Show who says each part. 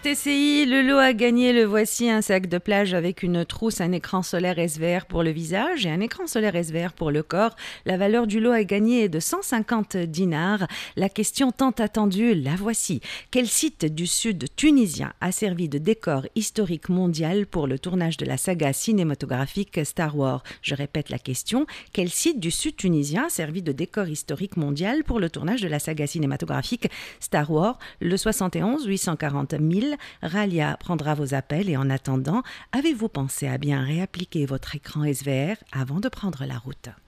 Speaker 1: TCI, le lot a gagné, le voici, un sac de plage avec une trousse, un écran solaire SVR pour le visage et un écran solaire SVR pour le corps. La valeur du lot à gagner est de 150 dinars. La question tant attendue, la voici. Quel site du sud tunisien a servi de décor historique mondial pour le tournage de la saga cinématographique Star Wars? Je répète la question. Quel site du sud tunisien a servi de décor historique mondial pour le tournage de la saga cinématographique Star Wars? Le 71 840 000. Ralia prendra vos appels et en attendant, avez-vous pensé à bien réappliquer votre écran SVR avant de prendre la route?